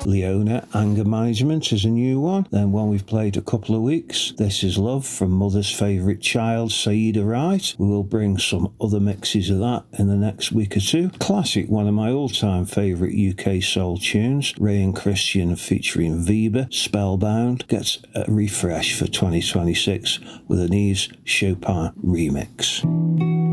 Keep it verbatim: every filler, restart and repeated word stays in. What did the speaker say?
Leona, Anger Management is a new one. Then one we've played a couple of weeks, This Is Love from Mother's Favourite Child, Saida Wright. We will bring some other mixes of that in the next week or two. Classic, one of my all-time favourite U K soul tunes, Ray and Christian featuring Viva, Spellbound, gets a refresh for twenty twenty-six with an Yves Chopin remix.